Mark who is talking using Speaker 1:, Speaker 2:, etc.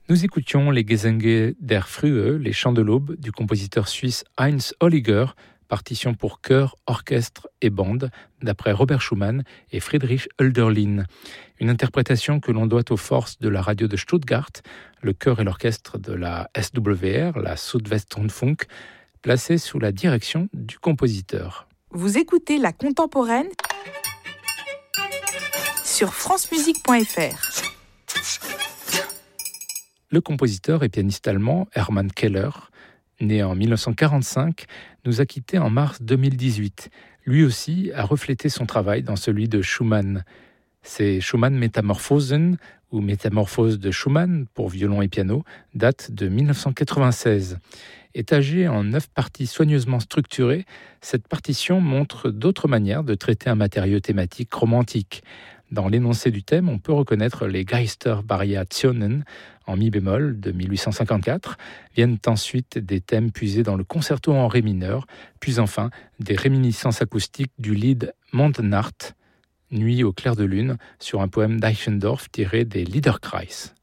Speaker 1: Nous écoutions les Gesänge der Frühe, les chants de l'aube, du compositeur suisse Heinz Holliger, partition pour chœur, orchestre et bande, d'après Robert Schumann et Friedrich Hölderlin. Une interprétation que l'on doit aux forces de la radio de Stuttgart, le chœur et l'orchestre de la SWR, la Südwestrundfunk, placés sous la direction du compositeur.
Speaker 2: Vous écoutez La Contemporaine sur francemusique.fr.
Speaker 1: Le compositeur et pianiste allemand Hermann Keller, né en 1945, nous a quittés en mars 2018. Lui aussi a reflété son travail dans celui de Schumann. Ces Schumann Metamorphosen, ou Métamorphose de Schumann pour violon et piano, datent de 1996. Étagée en 9 parties soigneusement structurées, cette partition montre d'autres manières de traiter un matériau thématique romantique. Dans l'énoncé du thème, on peut reconnaître les Geistervariationen en mi bémol de 1854. Viennent ensuite des thèmes puisés dans le concerto en ré mineur, puis enfin des réminiscences acoustiques du lied Mondnacht, Nuit au clair de lune, sur un poème d'Eichendorff tiré des Liederkreis.